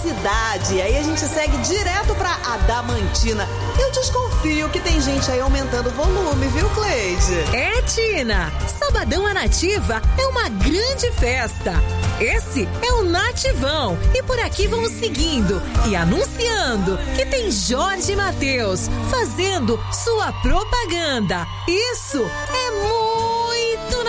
cidade. Aí a gente segue direto pra Adamantina. Eu desconfio que tem gente aí aumentando o volume, viu, Cleide? É, Tina, Sabadão à Nativa é uma grande festa. Esse é o Nativão e por aqui vamos seguindo e anunciando que tem Jorge Mateus fazendo sua propaganda. Isso é muito